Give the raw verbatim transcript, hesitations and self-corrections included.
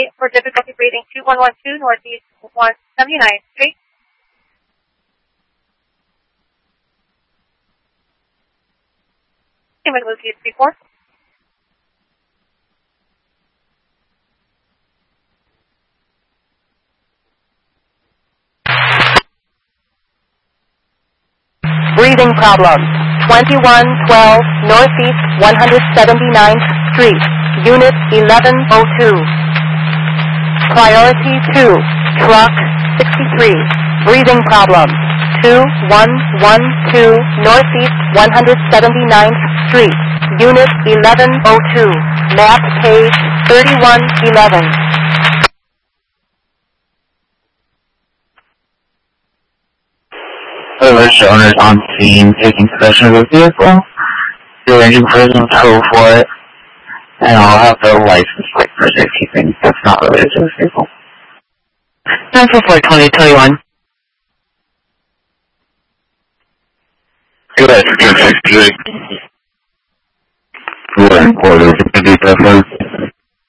three for difficulty breathing two one one two Northeast one seventy-ninth Street. I'm going to move to three four. Breathing problem. twenty-one twelve Northeast one seventy-ninth Street. Unit eleven oh two. Priority two. Truck sixty-three. Breathing problem. two one one two Northeast one seventy-ninth Street. Unit eleven oh two. Map page thirty-one eleven. Emergency owners on scene taking possession of the vehicle. The arranging person tow for it, and I'll have the license plate for safekeeping. That's not related to the vehicle. nine four four twenty twenty-one. Good afternoon, six three. We're in quarters. Can you do that, please?